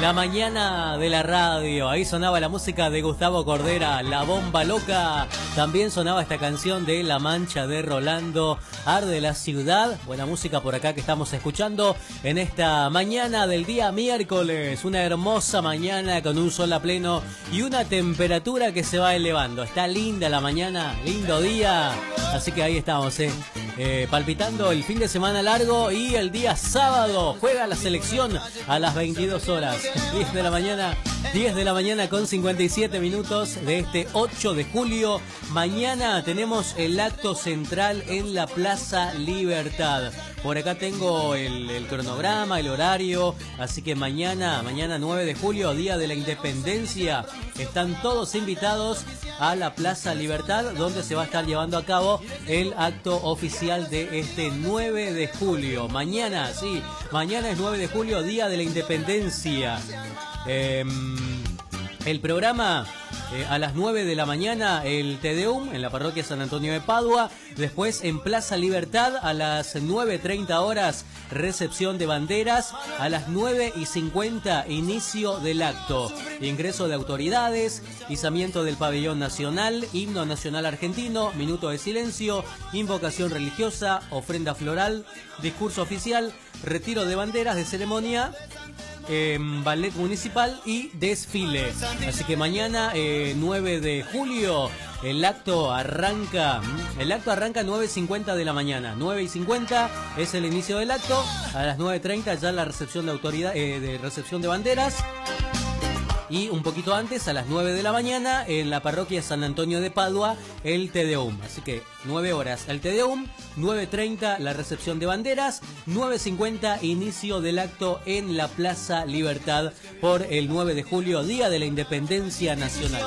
La mañana de la radio, ahí sonaba la música de Gustavo Cordera, La Bomba Loca. También sonaba esta canción de La Mancha de Rolando, Arde la Ciudad. Buena música por acá que estamos escuchando en esta mañana del día miércoles. Una hermosa mañana con un sol a pleno y una temperatura que se va elevando. Está linda la mañana, lindo día. Así que ahí estamos, palpitando el fin de semana largo y el día sábado juega la selección a las 22 horas. 10 de la mañana con 57 minutos de este 8 de julio. Mañana tenemos el acto central en la Plaza Libertad. Por acá tengo el cronograma, el horario, así que mañana 9 de julio, Día de la Independencia, están todos invitados a la Plaza Libertad, donde se va a estar llevando a cabo el acto oficial de este 9 de julio. Mañana es 9 de julio, Día de la Independencia. El programa... a las 9 de la mañana el Te Deum en la parroquia San Antonio de Padua. Después en Plaza Libertad a las 9:30 horas recepción de banderas. A las 9:50 inicio del acto. Ingreso de autoridades, izamiento del pabellón nacional, himno nacional argentino, minuto de silencio, invocación religiosa, ofrenda floral, discurso oficial, retiro de banderas de ceremonia, ballet municipal y desfile. Así que mañana 9 de julio el acto arranca 9:50 de la mañana. 9:50 es el inicio del acto. A las 9:30 ya la recepción de autoridad, de recepción de banderas. Y un poquito antes, a las 9 de la mañana, en la parroquia San Antonio de Padua, el Te Deum. Así que 9 horas el Te Deum, 9:30 la recepción de banderas, 9:50 inicio del acto en la Plaza Libertad por el 9 de julio, Día de la Independencia Nacional.